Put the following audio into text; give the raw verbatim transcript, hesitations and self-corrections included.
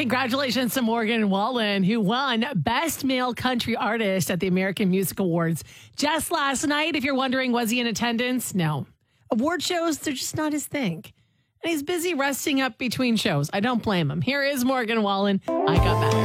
Congratulations to Morgan Wallen, who won Best Male Country Artist at the American Music Awards just last night. If you're wondering, was he in attendance? No. Award shows, they're just not his thing. And he's busy resting up between shows. I don't blame him. Here is Morgan Wallen. I Got Better.